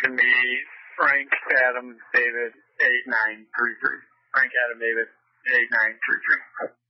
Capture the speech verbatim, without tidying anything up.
going to be Frank Adam David eight nine three three. Frank Adam David eight nine three three.